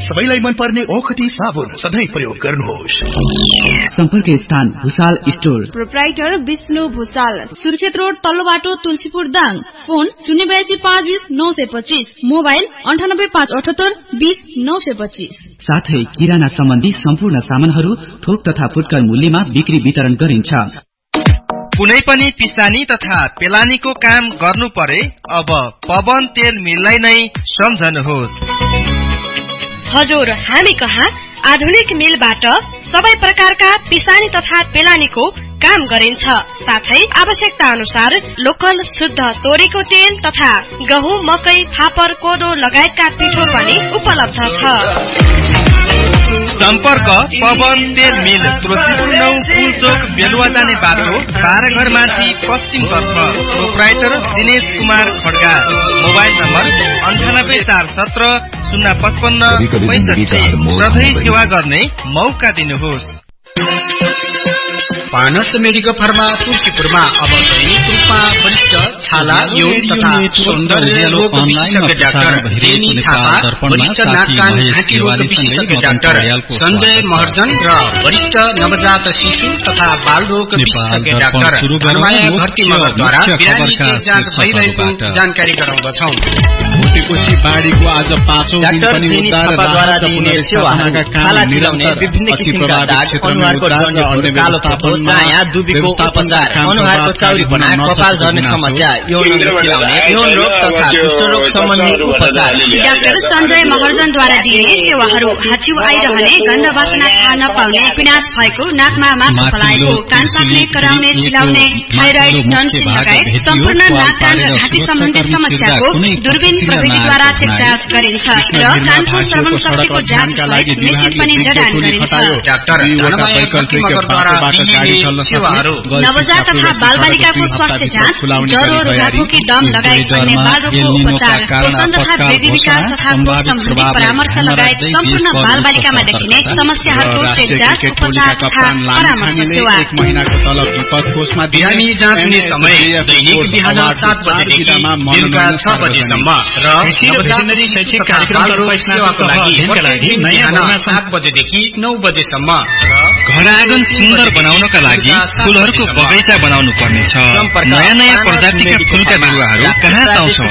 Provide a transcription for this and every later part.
सबैलाई मनपर्ने ओखती साबुन सधैँ प्रयोग गर्नुहोस्। सम्पर्क स्थान Bhusal store, proprietor Vishnu Bhusal, Surkhet road तल्लो बाटो तुलसीपुर दाङ। Phone 082520925, mobile 9858820925। साथै किराना सम्बन्धी सम्पूर्ण सामानहरू थोक तथा फुटकर मूल्यमा बिक्री वितरण गरिन्छ। कुनै पनि पिसानी तथा पेलानीको काम गर्नु परे अब पवन तेल मिललाई नै सम्झनुहोस्। हजुर, हामी कहाँ आधुनिक मिलबाट सबै प्रकारका पिसानी तथा पेलानीको काम गरिन्छ। साथै आवश्यकता अनुसार लोकल शुद्ध तोरीको तेल तथा गहुँ, मकै, फापर, कोदो लगायतका पिठो पनि उपलब्ध छ। सम्पर्क पवन तेल मिल, तुलसीपुर 9 पुलचोक, बेलुवा जाने बाटो, बाराघर माथि पश्चिम तर्फ। Proprietor Dinesh Kumar Kharga. Mobile number 9841705565। सधैँ सेवा गर्ने मौका दिनुहोस्। पानस मेडिकल फार्मा तुलसीपुरमा अब दैनिक रूपमा वरिष्ठ छाला, यौन तथा सौन्दर्य रोग विशेषज्ञ डाक्टर जेनी थापा, वरिष्ठ नाक कान घाँटी रोग विशेषज्ञ डाक्टर सञ्जय महर्जन र वरिष्ठ नवजात शिशु तथा बाल रोग विशेषज्ञ डाक्टर धर्माया घरती मगरद्वारा बिरामी जाँच भइरहेको जानकारी गराउँदछौं। भोटेकोशी बाढीको आज 5औं दिन पनि उद्धार राहत पुनर्स्थापनाका काम निरन्तर विभिन्न किसिमका दाग, अनुहारको डन्डी, कालो तापन, माया, दुबीको उपचार, अनुहारको चाउरीपना, कपाल झर्ने समस्या, यौन रोग तथा कुष्ठरोग सम्बन्धी उपचार डाक्टर सञ्जय महर्जनद्वारा दिइने सेवाहरू। हाचिउ आइरहने, गन्ध वासना थाहा नपाउने, पिनास भएको, नाकमा मासु फलाएको, कान पाक्ने, कराउने, चिलाउने, थाइरोइड, टन्सिल लगायत सम्पूर्ण नाक कान र घाँटी सम्बन्धी समस्याको दूरबीन प्रविधिद्वारा जाँच गरिन्छ र कानको श्रवण शक्तिको जाँचको लागि मेसिन पनि जडान गरिन्छ। डाक्टर धर्माया घरती मगरद्वारा नवजात तथा बालबालिकाको स्वास्थ्य जाँच, ज्वरो, रुघाखोकी, दम लगायत अन्य बालरोगको उपचार, पोषण तथा वृद्धि विकास तथा कोष सम्बन्धी परामर्श लगायत सम्पूर्ण बालबालिकामा देखिने समस्याहरूको चेक जाँच, उपचार तथा परामर्श सेवा। बिरामी जाँच हुने समय दैनिक बिहान 7 बजेदेखि बेलुका 6 बजेसम्म र नवजात शैक्षिक कार्यक्रमको सेवाको लागि बिहान 7 बजेदेखि 9 बजेसम्म। घर आँगन सुन्दर बनाउनका लागि फूलहरूको बगैँचा बनाउनु पर्नेछ। नयाँ नयाँ प्रजातिका फूलका बिरुवाहरू कहाँ पाउँछौँ?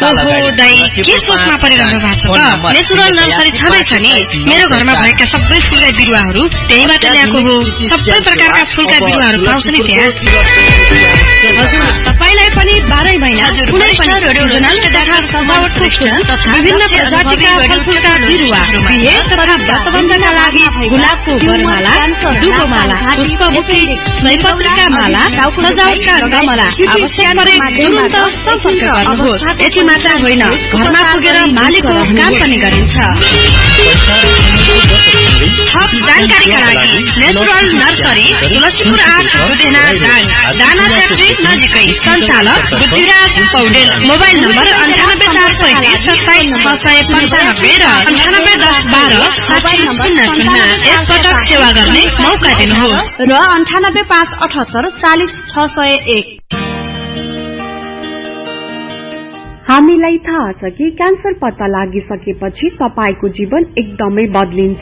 के सोचमा परिरहनु भएको छ त? नेचुरल नर्सरी छँदैछ नि। मेरो घरमा भएका सबै फूलका बिरुवाहरू त्यहीबाट ल्याएको हो। सबै प्रकारका फूलका बिरुवाहरू पाउँछ नि त्यहाँ। हजुर, तपाईलाई पनि 12 महिना कुनै पनि सिजनल तथा सजावटको फूल तथा विभिन्न प्रजातिका फलफूलका बिरुवा, बिहे तथा व्रतबन्धका लागि गुलाबको गरमाला, दुबोमाला, पुष्पमुखी, सयपत्रीका माला, सजावटका गमला आवश्यक परे तुरुन्त सम्पर्क गर्नुहोस्। यति मात्र होइन, घरमा पुगेर मालिकको काम पनि गरिन्छ। थप जानकारीका लागि नेचुरल नर्सरी, तुलसीपुर 8 बुधेना दाङ, दाना फ्याक्ट्री नजिकै। सञ्चालक बुद्धिराज पौडेल। मोबाइल नम्बर 9843276695 र 9810126000। एक पटक सेवा गर्ने मौका दिनुहोस् र 9858840601। हामीलाई थाहा छ कि क्यान्सर पत्ता लागिसकेपछि तपाईको जीवन एकदमै बदलिन्छ।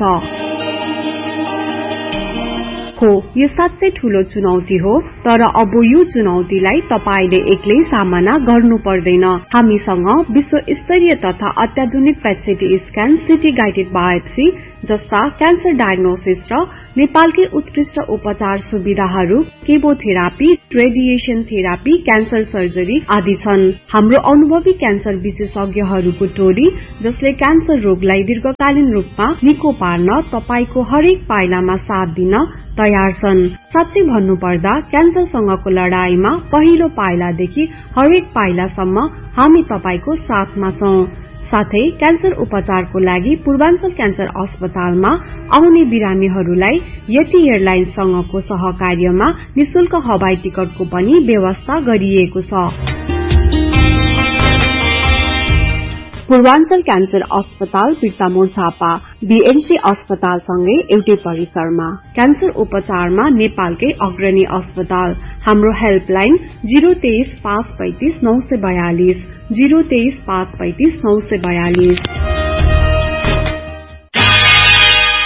हो, यो साँच्चै ठूलो चुनौती हो, तर अब यो चुनौतीलाई तपाईले एक्लै सामना गर्नु पर्दैन। हामीसँग विश्व स्तरीय तथा अत्याधुनिक पेट स्क्यान, सिटी गाइडेड बायोप्सी जस्ता क्यान्सर डायग्नोसिस र नेपालकै उत्कृष्ट उपचार सुविधाहरू, chemotherapy, radiation therapy, cancer surgery आदि छन्। हाम्रो अनुभवी क्यान्सर विशेषज्ञहरूको टोली जसले क्यान्सर रोगलाई दीर्घकालीन रूपमा निको पार्न तपाईको हरेक पाइलामा साथ दिन तयार छन्। साँच्चै भन्नुपर्दा क्यान्सरसँगको लडाईमा पहिलो पाइलादेखि हरेक पाइलासम्म हामी तपाईको साथमा छौं। साथै क्यान्सर उपचारको लागि पूर्वाञ्चल क्यान्सर अस्पतालमा आउने बिरामीहरूलाई यति एयरलाइन्ससँगको सहकार्यमा निशुल्क हवाई टिकटको पनि व्यवस्था गरिएको छ। पूर्वाञ्चल क्यान्सर अस्पताल बिर्तामोड झापा बीएमसी अस्पतालसँगै एउटै परिसरमा। क्यान्सर उपचारमा नेपालकै अग्रणी अस्पताल। हाम्रो हेल्पलाइन 023 535 942 023 535 942।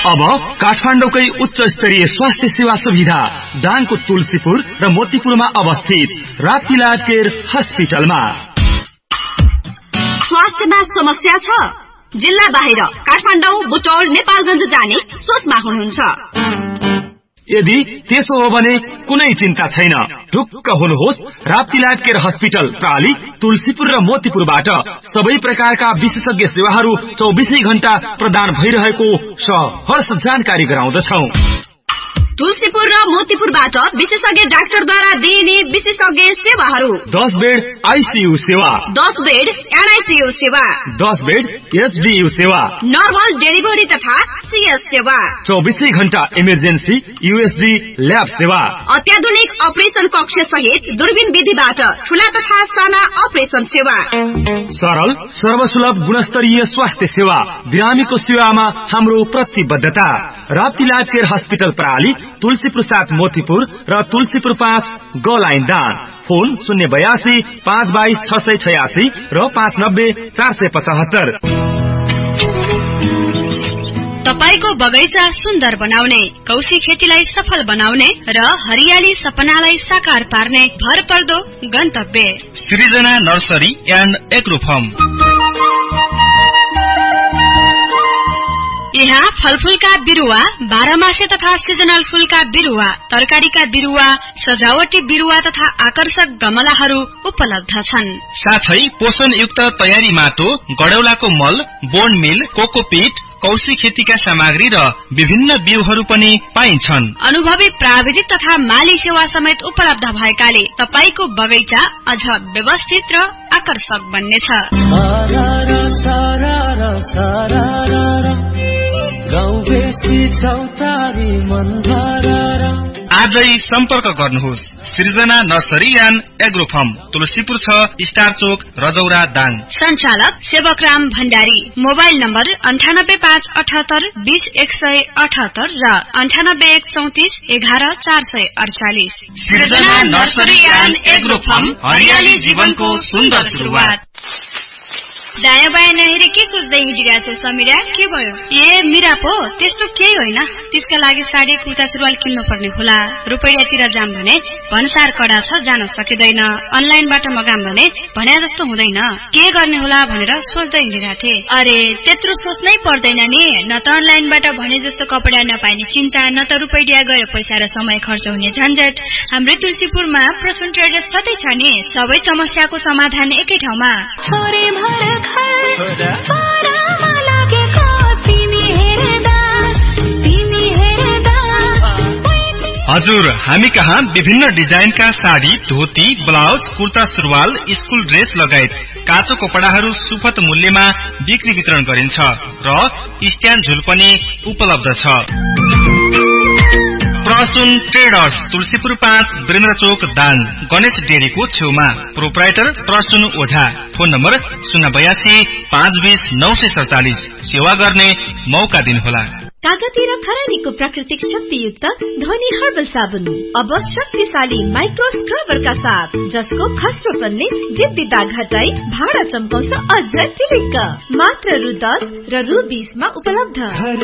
अब काठमाडौँकै उच्च स्तरीय स्वास्थ्य सेवा सुविधा दाङको तुलसीपुर र मोतीपुरमा अवस्थित राप्तीलाल केयर हस्पिटलमा। स्वास्थ्यमा समस्या छ? जिल्ला बाहिर काठमाडौँ, बुटौल, नेपालगञ्ज जाने सोचमा हुनुहुन्छ? यदि त्यसो हो भने कुनै चिन्ता छैन। ढुक्क हुनुहोस्, राप्तीलाल केयर हस्पिटल प्राली, तुलसीपुर र मोतीपुरबाट सबै प्रकारका विशेषज्ञ सेवाहरू 24 घण्टा प्रदान भइरहेको सहर्ष जानकारी गराउँदछौ। तुलसीपुर र मोतीपुरबाट विशेषज्ञ डाक्टरद्वारा दिइने विशेषज्ञ सेवाहरू: 10 बेड आईसीयू सेवा, 10 बेड एनआईसीयू सेवा, 10 बेड एसडीयू सेवा, नर्मल डेलिभरी तथा सीएस सेवा, 24 घण्टा इमर्जेन्सी यूएसडी ल्याब सेवा, अत्याधुनिक अपरेसन कक्ष सहित दूरबीन विधिबाट ठूला तथा साना अपरेसन सेवा, सरल सर्वसुलभ गुणस्तरीय स्वास्थ्य सेवा, बिरामीको सेवामा हाम्रो प्रतिबद्धता। राप्तीलाल केयर हस्पिटल प्राली, तुलसीपुर 7 मोतीपुर र तुलसीपुर 5 गलाइन दान। फोन 082 522 686 र 590 475। तपाईको बगैँचा सुन्दर बनाउने, कौशी खेतीलाई सफल बनाउने र हरियाली सपनालाई साकार पार्ने भरपर्दो गन्तव्य सृजना नर्सरी एन्ड एग्रो फार्म। यहाँ फलफूलका बिरुवा, बाह्रमासे तथा सिजनल फूलका बिरुवा, तरकारीका बिरुवा, सजावटी बिरुवा तथा आकर्षक गमलाहरू उपलब्ध छन्। साथै पोषणयुक्त तयारी माटो, गडौलाको मल, बोन मिल, कोकोपीट, कौशी खेतीका सामग्री र विभिन्न बिउहरू पनि पाइन्छन्। अनुभवी प्राविधिक तथा माली सेवा समेत उपलब्ध भएकाले तपाईको बगैँचा अझ व्यवस्थित र आकर्षक बन्नेछ। आजै सम्पर्क गर्नुहोस्। सृजना nursery and agro farm, Tulsipur 6 star चोक, रजौरा, दाङ। सञ्चालक सेवकराम भण्डारी। मोबाइल नम्बर 98578 20178 र 98134 11448। सृजना नर्सरी एन्ड एग्रो फार्म, हरियाली जीवनको सुन्दर सुरुवात। दायाँ बायाँ नहेरे के सोच्दै हिँडिरहेको छ समीरा? के भयो? ए मिरा पो, त्यस्तो केही होइन। त्यसका लागि साडी कुर्ता सुरुवाल किन्नु पर्ने होला। रुपैयाँतिर जाम भने भन्सार कडा छ, जान सकिँदैन। अनलाइनबाट मगाम भने भन्या जस्तो हुँदैन। के गर्ने होला भनेर सोच्दै हिँडिरहेको थिएँ। अरे त्यत्रो सोच्नै पर्दैन नि। न त अनलाइनबाट भने जस्तो कपडा नपाइने चिन्ता, न त रुपैयाँ गयो पैसा र समय खर्च हुने झन्झट। हाम्रो तुलसीपुरमा प्रसून ट्रेडर्स छँदै छ नि। सबै समस्याको समाधान एकै ठाउँमा। हजुर, हामी कहाँ विभिन्न डिजाइनका साडी, धोती, ब्लाउज, कुर्ता सुरुवाल, स्कुल ड्रेस लगायत काँचो कपडाहरू सुपथ मूल्यमा बिक्री वितरण गरिन्छ र स्ट्यान्ड झुल पनि उपलब्ध छ। प्रसून ट्रेडर्स, तुलसीपुर 5 वीरेन्द्र चोक, दाङ, गणेश डेरीको छेउमा। प्रोप्राइटर प्रसून ओझा। Phone number 082 520 947। सेवा गर्ने मौका दिनुहोला। कागती र खरानीको प्राकृतिक शक्तियुक्त धनी हर्बल साबुन अब शक्तिशाली माइक्रो स्क्रबरका साथ, जसको खस्रोपनले जिद्दी दाग हटाई भाडा चम्काउँछ अझ टिलिक्क। मात्र रु 10 र रु 20 मा उपलब्ध।